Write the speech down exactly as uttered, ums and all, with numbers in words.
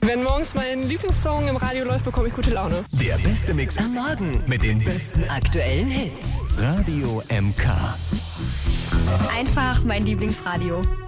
Wenn morgens mein Lieblingssong im Radio läuft, bekomme ich gute Laune. Der beste Mix am Morgen mit den besten Aktuellen Hits. Radio M K. Einfach mein Lieblingsradio.